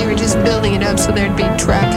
were just building it up so there'd be traffic